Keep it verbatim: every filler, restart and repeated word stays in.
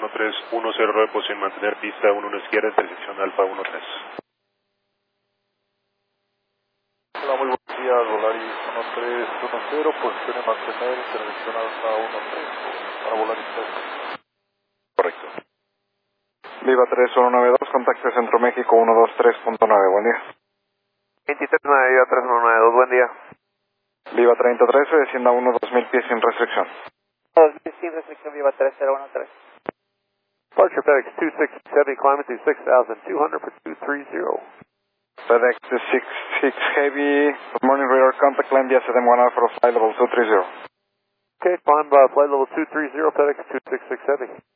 uno tres uno cero nueve, posición mantener pista uno uno izquierda, intersección Alfa uno tres. Hola, muy buenos días, Volaris uno tres uno cero, posición en mantener, intersección Alfa uno tres, para Volaris tres. Correcto. Viva tres uno nueve dos, contacto Centro México uno dos tres punto nueve, buen día. veintitrés nueve, Viva tres uno nueve dos, buen día. Viva treinta trece, descienda uno dos mil pies sin restricción. dos mil sin restricción, Viva tres cero uno tres. Departure FedEx two six seven, climbing to six thousand two hundred for two three zero. FedEx two six six Heavy, good morning, radar contact, climb via seven one Alpha, flight level two three zero. Okay, climb uh, flight level two three zero, FedEx two six six Heavy.